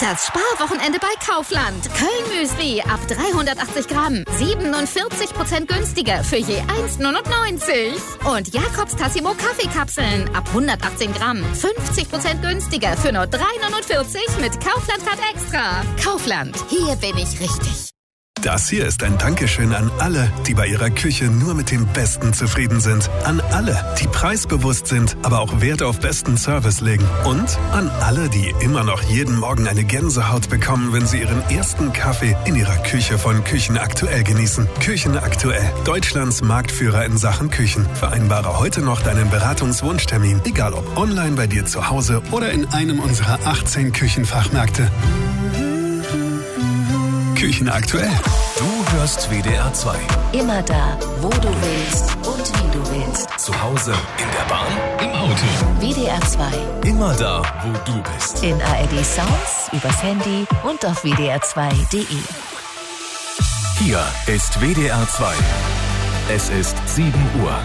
Das Sparwochenende bei Kaufland. Köln-Müsli ab 380 Gramm. 47% günstiger für je 1,99. Und Jakobs Tassimo Kaffeekapseln ab 118 Gramm. 50% günstiger für nur 3,49 mit Kaufland-Card Extra. Kaufland, hier bin ich richtig. Das hier ist ein Dankeschön an alle, die bei ihrer Küche nur mit dem Besten zufrieden sind. An alle, die preisbewusst sind, aber auch Wert auf besten Service legen. Und an alle, die immer noch jeden Morgen eine Gänsehaut bekommen, wenn sie ihren ersten Kaffee in ihrer Küche von Küchenaktuell genießen. Küchenaktuell, Deutschlands Marktführer in Sachen Küchen. Vereinbare heute noch deinen Beratungswunschtermin, egal ob online bei dir zu Hause oder in einem unserer 18 Küchenfachmärkte. Küchenaktuell. Du hörst WDR 2. Immer da, wo du willst und wie du willst. Zu Hause, in der Bahn, im Auto. WDR 2. Immer da, wo du bist. In ARD Sounds, übers Handy und auf wdr2.de. Hier ist WDR 2. Es ist 7 Uhr.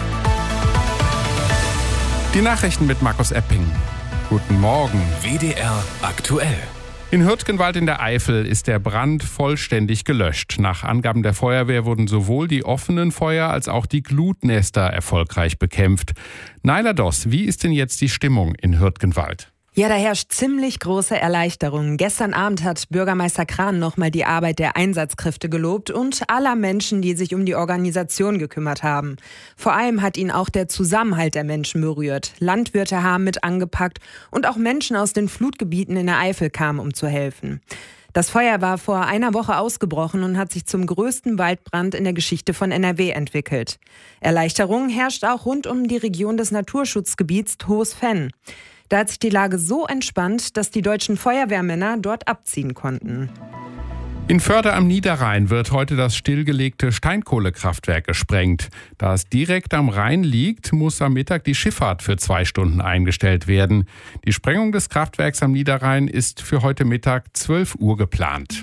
Die Nachrichten mit Markus Epping. Guten Morgen. WDR aktuell. In Hürtgenwald in der Eifel ist der Brand vollständig gelöscht. Nach Angaben der Feuerwehr wurden sowohl die offenen Feuer als auch die Glutnester erfolgreich bekämpft. Naila Doss, wie ist denn jetzt die Stimmung in Hürtgenwald? Ja, da herrscht ziemlich große Erleichterung. Gestern Abend hat Bürgermeister Krahn nochmal die Arbeit der Einsatzkräfte gelobt und aller Menschen, die sich um die Organisation gekümmert haben. Vor allem hat ihn auch der Zusammenhalt der Menschen berührt. Landwirte haben mit angepackt und auch Menschen aus den Flutgebieten in der Eifel kamen, um zu helfen. Das Feuer war vor einer Woche ausgebrochen und hat sich zum größten Waldbrand in der Geschichte von NRW entwickelt. Erleichterung herrscht auch rund um die Region des Naturschutzgebiets Hohes Venn. Da hat sich die Lage so entspannt, dass die deutschen Feuerwehrmänner dort abziehen konnten. In Förde am Niederrhein wird heute das stillgelegte Steinkohlekraftwerk gesprengt. Da es direkt am Rhein liegt, muss am Mittag die Schifffahrt für 2 Stunden eingestellt werden. Die Sprengung des Kraftwerks am Niederrhein ist für heute Mittag 12 Uhr geplant.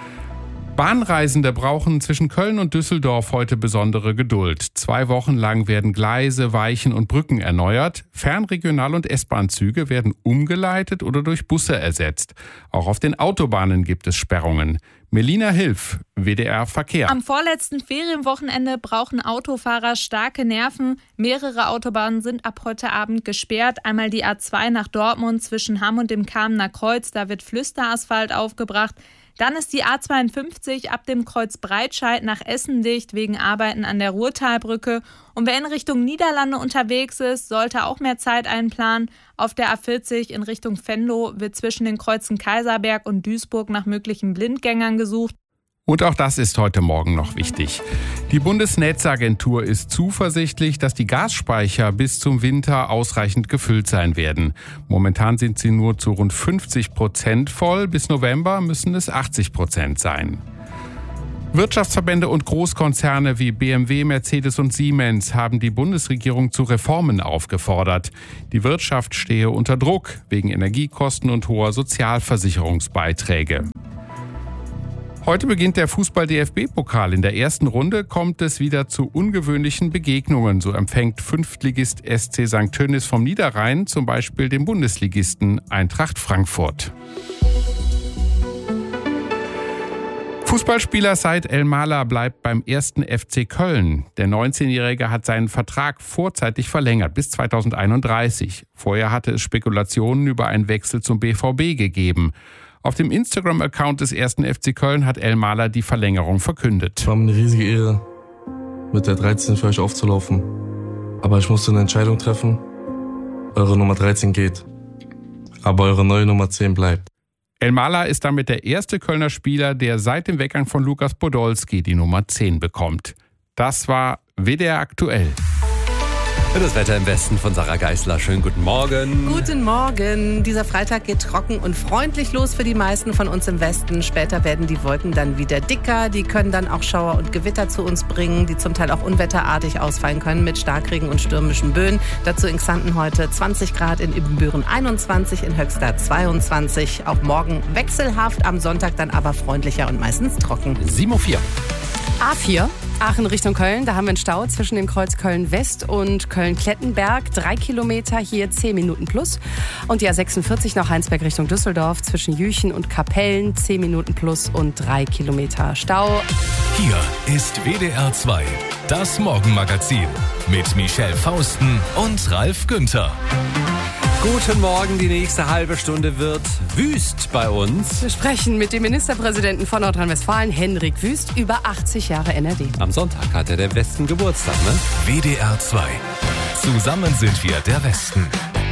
Bahnreisende brauchen zwischen Köln und Düsseldorf heute besondere Geduld. 2 Wochen lang werden Gleise, Weichen und Brücken erneuert. Fernregional- und S-Bahn-Züge werden umgeleitet oder durch Busse ersetzt. Auch auf den Autobahnen gibt es Sperrungen. Melina Hilf, WDR Verkehr. Am vorletzten Ferienwochenende brauchen Autofahrer starke Nerven. Mehrere Autobahnen sind ab heute Abend gesperrt. Einmal die A2 nach Dortmund zwischen Hamm und dem Kamener Kreuz. Da wird Flüsterasphalt aufgebracht. Dann ist die A52 ab dem Kreuz Breitscheid nach Essen dicht wegen Arbeiten an der Ruhrtalbrücke. Und wer in Richtung Niederlande unterwegs ist, sollte auch mehr Zeit einplanen. Auf der A40 in Richtung Venlo wird zwischen den Kreuzen Kaiserberg und Duisburg nach möglichen Blindgängern gesucht. Und auch das ist heute Morgen noch wichtig. Die Bundesnetzagentur ist zuversichtlich, dass die Gasspeicher bis zum Winter ausreichend gefüllt sein werden. Momentan sind sie nur zu rund 50% voll. Bis November müssen es 80% sein. Wirtschaftsverbände und Großkonzerne wie BMW, Mercedes und Siemens haben die Bundesregierung zu Reformen aufgefordert. Die Wirtschaft stehe unter Druck wegen Energiekosten und hoher Sozialversicherungsbeiträge. Heute beginnt der Fußball-DFB-Pokal. In der ersten Runde kommt es wieder zu ungewöhnlichen Begegnungen. So empfängt Fünftligist SC St. Tönnies vom Niederrhein zum Beispiel den Bundesligisten Eintracht Frankfurt. Fußballspieler Said El-Mala bleibt beim 1. FC Köln. Der 19-Jährige hat seinen Vertrag vorzeitig verlängert bis 2031. Vorher hatte es Spekulationen über einen Wechsel zum BVB gegeben. Auf dem Instagram-Account des 1. FC Köln hat El-Mala die Verlängerung verkündet. Es war mir eine riesige Ehre, mit der 13 für euch aufzulaufen. Aber ich musste eine Entscheidung treffen. Eure Nummer 13 geht, aber eure neue Nummer 10 bleibt. El-Mala ist damit der erste Kölner Spieler, der seit dem Weggang von Lukas Podolski die Nummer 10 bekommt. Das war WDR aktuell. Das Wetter im Westen von Sarah Geisler. Schönen guten Morgen. Guten Morgen. Dieser Freitag geht trocken und freundlich los für die meisten von uns im Westen. Später werden die Wolken dann wieder dicker. Die können dann auch Schauer und Gewitter zu uns bringen, die zum Teil auch unwetterartig ausfallen können mit Starkregen und stürmischen Böen. Dazu in Xanten heute 20 Grad, in Ibbenbüren 21, in Höxter 22. Auch morgen wechselhaft, am Sonntag dann aber freundlicher und meistens trocken. 7:04 Uhr. A4. Aachen Richtung Köln, da haben wir einen Stau zwischen dem Kreuz Köln-West und Köln-Klettenberg. 3 Kilometer, hier 10 Minuten plus. Und die A46 nach Heinsberg Richtung Düsseldorf zwischen Jüchen und Kapellen. 10 Minuten plus und 3 Kilometer Stau. Hier ist WDR 2, das Morgenmagazin mit Michelle Fausten und Ralf Günther. Guten Morgen, die nächste halbe Stunde wird wüst bei uns. Wir sprechen mit dem Ministerpräsidenten von Nordrhein-Westfalen, Henrik Wüst, über 80 Jahre NRW. Am Sonntag hatte der Westen Geburtstag, ne? WDR 2. Zusammen sind wir der Westen.